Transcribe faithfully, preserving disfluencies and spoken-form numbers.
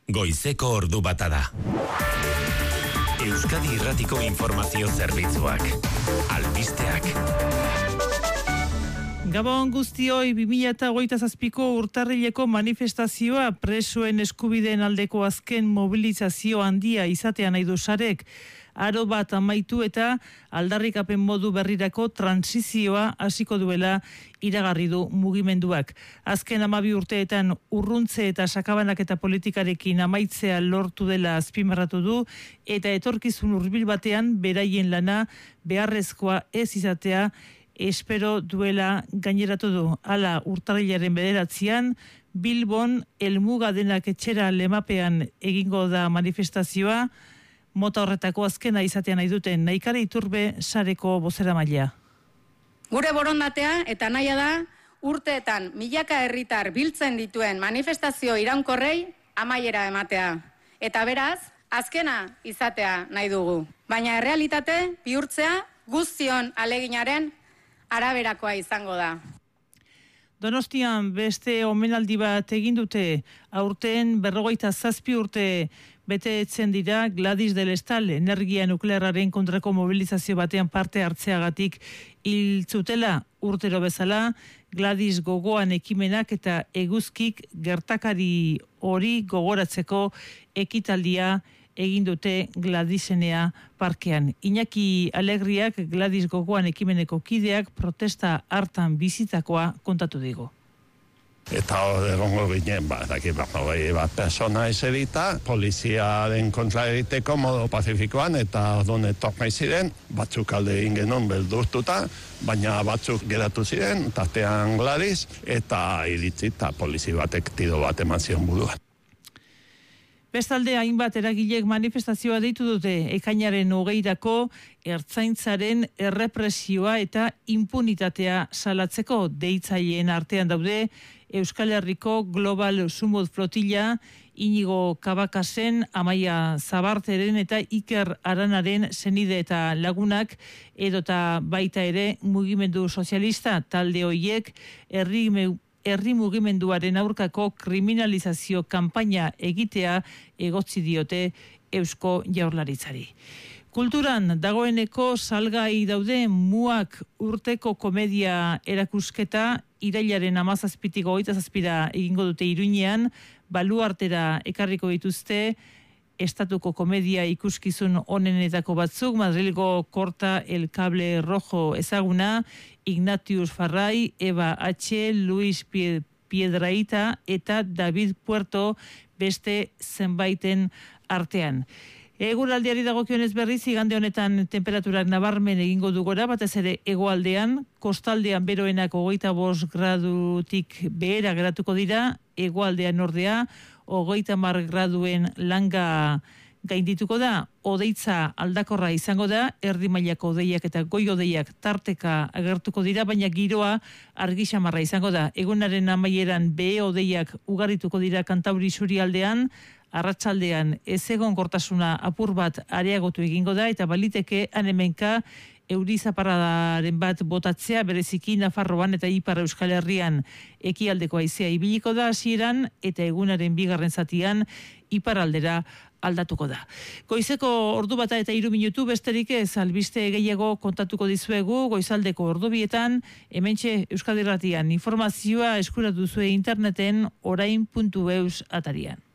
Goizeko ordu bata da. Euskadi Irratiko Informazio Zerbitzuak. Albisteak. Gabon guztioi, bi mila hogeita zazpiko urtarrileko manifestazioa presoen eskubideen aldeko azken mobilizazio handia izatea nahi du sarek. Aro bat amaitu eta aldarrikapen modu berrirako transizioa hasiko duela iragarri du mugimenduak. Azken hamabi urteetan urruntze eta sakabanak eta politikarekin amaitzea lortu dela azpimarratu du eta etorkizun hurbil batean beraien lana beharrezkoa ez izatea espero duela gaineratu du. Hala, urtarrilaren bederatzian, Bilbon helmuga denak etxera lemapean egingo da manifestazioa, mota horretako azkena izatea nahi duten Naikara Iturbe sareko bozeramailea. Gure borondatea eta nahia da urteetan milaka herritar biltzen dituen manifestazio iraunkorrei amaiera ematea. Eta beraz, azkena izatea nahi dugu. Baina errealitate bihurtzea guztion aleginaren araberakoa izango da. Donostian beste omenaldi bat egin dute, aurten berrogeita zazpi urte betetzen dira Gladys del Estal energia nuklearraren kontrako mobilizazio batean parte hartzeagatik hil zutela. Urtero bezala, Gladys gogoan ekimenak eta eguzkik gertakari hori gogoratzeko ekitaldia egin dute Gladysenea parkean. Iñaki Alegriak Gladys gogoan ekimeneko kideak protesta hartan bizitakoa kontatu digu. Eta egongo ginen, ba, daki, ba, bat persona eserita, poliziaren kontra egiteko modo pazifikoan, eta odon etornai ziren, batzuk alde egin genuen beldurtuta, baina batzuk geratu ziren, tartean Gladys, eta iritzi eta polizi batek tiro bat eman zion buruan. Bestalde, hainbat eragilek manifestazioa deitu dute ekainaren hogeirako ertzaintzaren errepresioa eta impunitatea salatzeko. Deitzaileen artean daude Euskal Herriko Global Sumut Flotilla, Inigo Kabakasen, Amaia Zabarteren eta Iker Aranaren senide eta lagunak, edota baita ere mugimendu sozialista talde hoiek herri herri mugimenduaren aurkako kriminalizazio kanpaina egitea egotzi diote Eusko Jaurlaritzari. Kulturan dagoeneko salgai daude Muak urteko komedia erakusketa irailaren hamazazpitik hogeita zazpira egingo dute Iruñean, baluartera ekarriko dituzte estatuko komedia ikuskizun onenetako batzuk, Madrilgo Korta el Cable Rojo ezaguna, Ignatius Farray, Eva H., Luis Piedrahita eta David Puerto beste zenbaiten artean. Eguraldiari dagokionez berriz, igande honetan temperaturak nabarmen egingo du gora, batez ere hegoaldean, kostaldean beroenak hogeita bost gradutik behera geratuko dira, hegoaldean ordea, hogeita hamar graduen langa gaindituko da, odeitza aldakorra izango da, erdi mailako odeiak eta goi odeiak tarteka agertuko dira, baina giroa argi xamarra izango da. Egunaren amaieran behe odeiak ugarituko dira Kantauri isurialdean, arratsaldean ezegonkortasuna apur bat areagotu egingo da eta baliteke han-hemenka euri zaparradaren bat botatzea, bereziki Nafarroan eta Ipar Euskal Herrian ekialdeko haizea ibiliko da hasieran eta egunaren bigarren zatian iparraldera aldatuko da. Goizeko ordu bata eta hiru minutu besterik ez albiste gehiago kontatuko dizuegu goizaldeko ordubietan, hementxe Euskadi Irratian informazioa eskuratu duzue interneten orain puntu eus atarian.